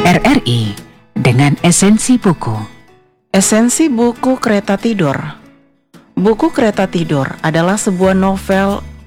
RRI dengan esensi buku. Esensi buku Kereta Tidur. Buku Kereta Tidur adalah sebuah novel